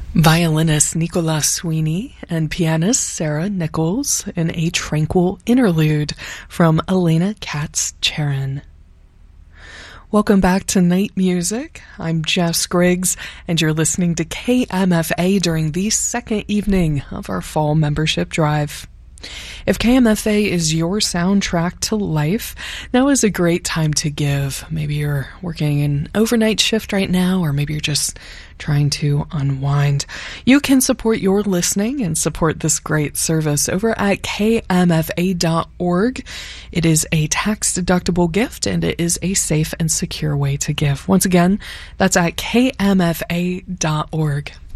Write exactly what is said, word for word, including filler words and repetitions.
Violinist Nicolas Sweeney and pianist Sarah Nichols in a tranquil interlude from Elena Katz-Charin. Welcome back to Night Music. I'm Jeff Scriggs, and you're listening to K M F A during the second evening of our fall membership drive. If K M F A is your soundtrack to life, now is a great time to give. Maybe you're working an overnight shift right now, or maybe you're just trying to unwind. You can support your listening and support this great service over at K M F A dot org. It is a tax-deductible gift, and it is a safe and secure way to give. Once again, that's at K M F A dot org.